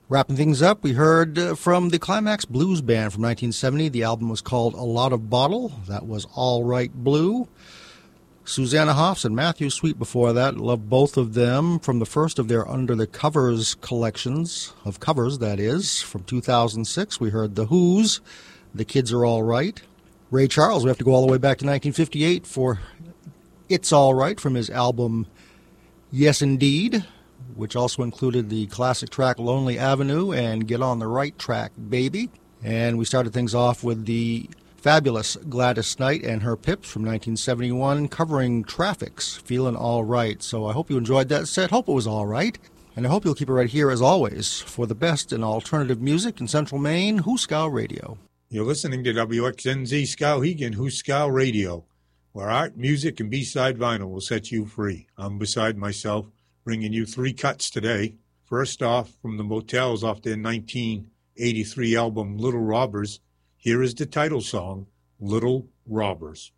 Wrapping things up, we heard from the Climax Blues Band from 1970. The album was called A Lot of Bottle. That was All Right Blue. Susanna Hoffs and Matthew Sweet before that. Love both of them from the first of their Under the Covers collections of covers, that is. From 2006, we heard The Who's, The Kids Are All Right. Ray Charles, we have to go all the way back to 1958 for It's All Right from his album Yes Indeed, which also included the classic track Lonely Avenue and Get on the Right Track, Baby. And we started things off with the fabulous Gladys Knight and her Pips from 1971 covering Traffic's Feelin' All Right. So I hope you enjoyed that set. Hope it was all right. And I hope you'll keep it right here, as always, for the best in alternative music in Central Maine, Hooskow Radio. You're listening to WXNZ Skowhegan, Hooskow Radio, where art, music, and B-side vinyl will set you free. I'm beside myself, bringing you 3 cuts today. First off, from the Motels off their 1983 album Little Robbers, here is the title song, Little Robbers.